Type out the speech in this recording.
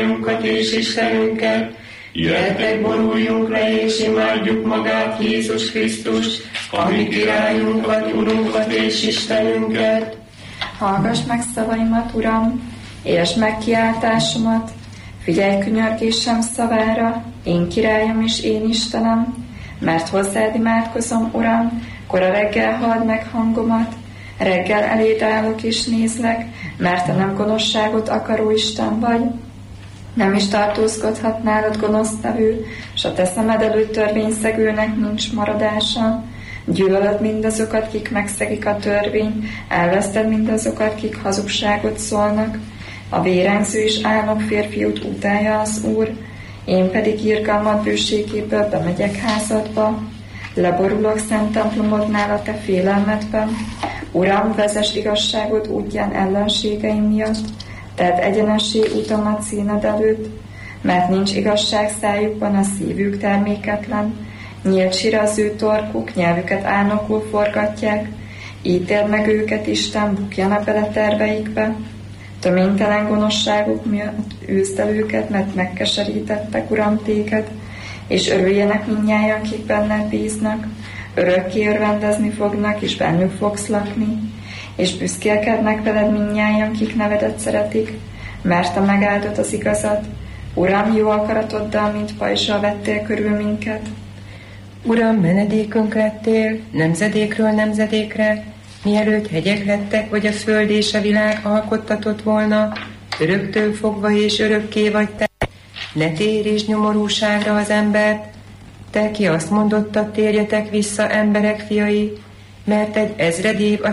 bajunkat és Istenünket. Jöjjetek, boruljunk le, és imádjuk magát, Jézus Krisztus, a mi királyunkat, Urunkat és Istenünket. Hallgass meg szavaimat, Uram, értsd meg kiáltásomat, figyelj könyörgésem szavára, én királyom és én Istenem, mert hozzád imádkozom, Uram, kora reggel halld meg hangomat, reggel eléd állok és nézlek, mert te nem gonoszságot akaró Isten vagy, nem is tartózkodhat nálad gonosztevő, s a te szemed előtt törvényszegőnek nincs maradása. Gyűlölöd mindazokat, kik megszegik a törvényt, elveszted mindazokat, kik hazugságot szólnak. A vérengző és álnok férfiút utálja az Úr, én pedig irgalmad bőségéből bemegyek házadba. Leborulok szent templomodnál a te félelmedben. Uram, vezess igazságod útján ellenségeim miatt, tedd egyenessé utamat színed előtt, mert nincs igazság szájukban, a szívük terméketlen. Nyílt sír az ő torkuk, nyelvüket álnokul forgatják, ítéld meg őket, Isten, bukjanak bele terveikbe. Töménytelen gonoszságuk miatt űzd el őket, mert megkeserítettek, Uram, téged, és örüljenek mindnyájan, akik benned bíznak. Örökké örvendezni fognak, és bennük fogsz lakni, és büszkélkednek veled mindnyájan, kik nevedet szeretik, mert te megáldod az igazat. Uram, jó akaratoddal, mint pajzsal vettél körül minket. Uram, menedékünk lettél, nemzedékről nemzedékre, mielőtt hegyek lettek, vagy a föld és a világ alkottatott volna, öröktől fogva és örökké vagy te. Ne térítsd nyomorúságra az embert, te, ki azt mondottad, térjetek vissza, emberek fiai, mert egy ezred év a